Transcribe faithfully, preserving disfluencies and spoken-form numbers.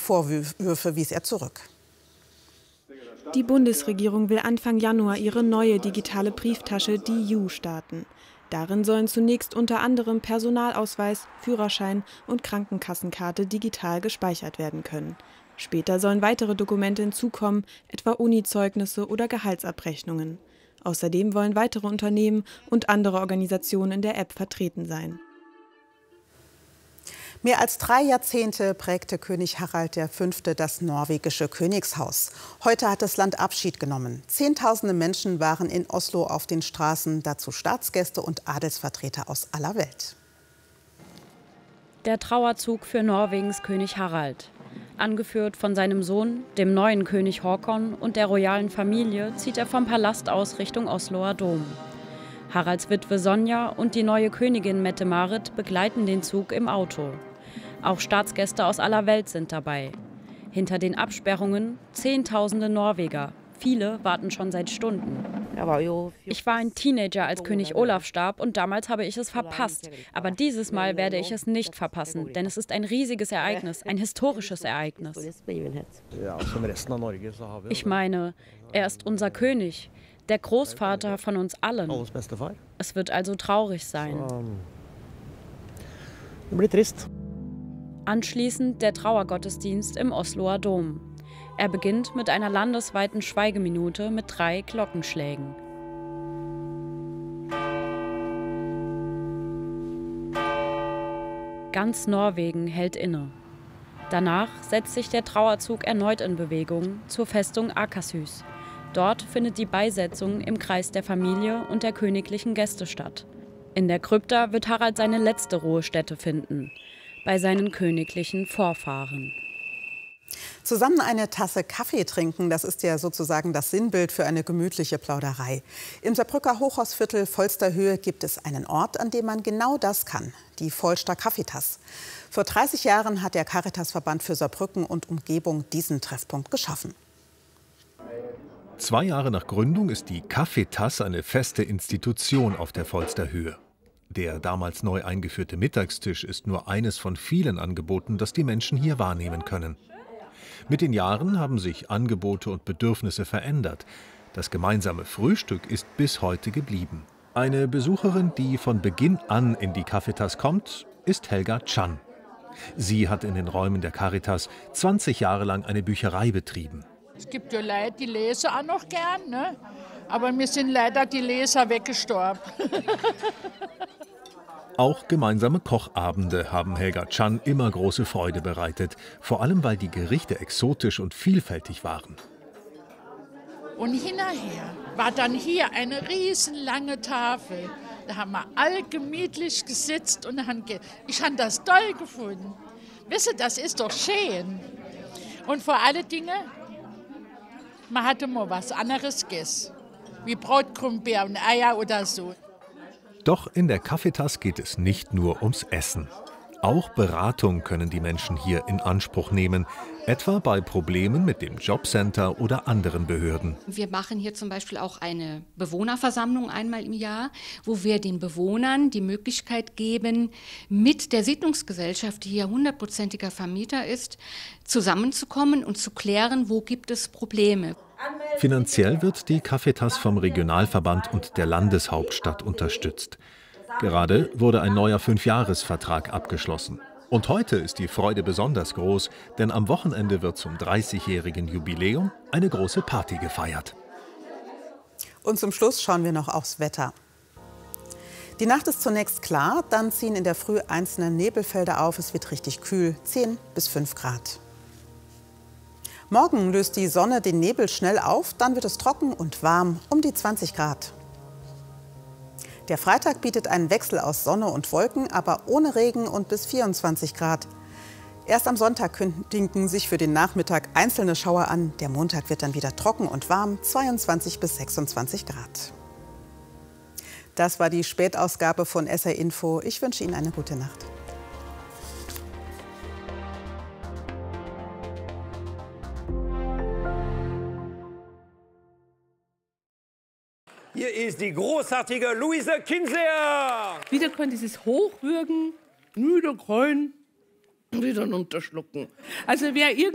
Vorwürfe wies er zurück. Die Bundesregierung will Anfang Januar ihre neue digitale Brieftasche D I U starten. Darin sollen zunächst unter anderem Personalausweis, Führerschein und Krankenkassenkarte digital gespeichert werden können. Später sollen weitere Dokumente hinzukommen, etwa Unizeugnisse oder Gehaltsabrechnungen. Außerdem wollen weitere Unternehmen und andere Organisationen in der App vertreten sein. Mehr als drei Jahrzehnte prägte König Harald der Fünfte das norwegische Königshaus. Heute hat das Land Abschied genommen. Zehntausende Menschen waren in Oslo auf den Straßen, dazu Staatsgäste und Adelsvertreter aus aller Welt. Der Trauerzug für Norwegens König Harald. Angeführt von seinem Sohn, dem neuen König Håkon und der royalen Familie, zieht er vom Palast aus Richtung Osloer Dom. Haralds Witwe Sonja und die neue Königin Mette-Marit begleiten den Zug im Auto. Auch Staatsgäste aus aller Welt sind dabei. Hinter den Absperrungen Zehntausende Norweger. Viele warten schon seit Stunden. Ich war ein Teenager, als König Olaf starb, und damals habe ich es verpasst. Aber dieses Mal werde ich es nicht verpassen, denn es ist ein riesiges Ereignis, ein historisches Ereignis. Ich meine, er ist unser König, der Großvater von uns allen. Es wird also traurig sein. Anschließend der Trauergottesdienst im Osloer Dom. Er beginnt mit einer landesweiten Schweigeminute mit drei Glockenschlägen. Ganz Norwegen hält inne. Danach setzt sich der Trauerzug erneut in Bewegung zur Festung Akershus. Dort findet die Beisetzung im Kreis der Familie und der königlichen Gäste statt. In der Krypta wird Harald seine letzte Ruhestätte finden, bei seinen königlichen Vorfahren. Zusammen eine Tasse Kaffee trinken, das ist ja sozusagen das Sinnbild für eine gemütliche Plauderei. Im Saarbrücker Hochhausviertel Volsterhöhe gibt es einen Ort, an dem man genau das kann, die Vollster Kaffeetass. Vor dreißig Jahren hat der Caritasverband für Saarbrücken und Umgebung diesen Treffpunkt geschaffen. Zwei Jahre nach Gründung ist die Kaffeetass eine feste Institution auf der Volsterhöhe. Der damals neu eingeführte Mittagstisch ist nur eines von vielen Angeboten, das die Menschen hier wahrnehmen können. Mit den Jahren haben sich Angebote und Bedürfnisse verändert. Das gemeinsame Frühstück ist bis heute geblieben. Eine Besucherin, die von Beginn an in die Kaffeetass kommt, ist Helga Chan. Sie hat in den Räumen der Caritas zwanzig Jahre lang eine Bücherei betrieben. Es gibt ja Leute, die lesen auch noch gern, ne? Aber mir sind leider die Leser weggestorben. Auch gemeinsame Kochabende haben Helga Chan immer große Freude bereitet, vor allem weil die Gerichte exotisch und vielfältig waren. Und hinterher war dann hier eine riesenlange Tafel. Da haben wir alle gemütlich gesitzt und haben ge ich habe das toll gefunden. Wisst ihr, das ist doch schön. Und vor allen Dingen, man hatte mal was anderes gegessen, wie Brotkrummbeer und Eier oder so. Doch in der Kaffeetass geht es nicht nur ums Essen. Auch Beratung können die Menschen hier in Anspruch nehmen, etwa bei Problemen mit dem Jobcenter oder anderen Behörden. Wir machen hier zum Beispiel auch eine Bewohnerversammlung einmal im Jahr, wo wir den Bewohnern die Möglichkeit geben, mit der Siedlungsgesellschaft, die hier hundertprozentiger Vermieter ist, zusammenzukommen und zu klären, wo gibt es Probleme. Finanziell wird die Kaffeetass vom Regionalverband und der Landeshauptstadt unterstützt. Gerade wurde ein neuer Fünfjahresvertrag abgeschlossen. Und heute ist die Freude besonders groß, denn am Wochenende wird zum dreißigjährigen Jubiläum eine große Party gefeiert. Und zum Schluss schauen wir noch aufs Wetter. Die Nacht ist zunächst klar, dann ziehen in der Früh einzelne Nebelfelder auf. Es wird richtig kühl, zehn bis fünf Grad. Morgen löst die Sonne den Nebel schnell auf, dann wird es trocken und warm, um die zwanzig Grad. Der Freitag bietet einen Wechsel aus Sonne und Wolken, aber ohne Regen und bis vierundzwanzig Grad. Erst am Sonntag kündigen sich für den Nachmittag einzelne Schauer an. Der Montag wird dann wieder trocken und warm, zweiundzwanzig bis sechsundzwanzig Grad. Das war die Spätausgabe von S R Info. Ich wünsche Ihnen eine gute Nacht. Hier ist die großartige Luise Kinseher. Wieder kann dieses Hochwürgen, müde Kräuen, wieder runterschlucken. Also wer irgendwie